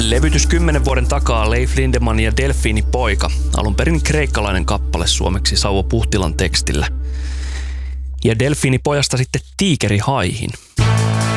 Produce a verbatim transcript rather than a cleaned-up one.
Levytys kymmenen vuoden takaa Leif Lindemann ja Delfiinipoika. Alun perin kreikkalainen kappale suomeksi Sauvo Puhtilan tekstillä. Ja Delfiinipojasta sitten Tiikeri haihin.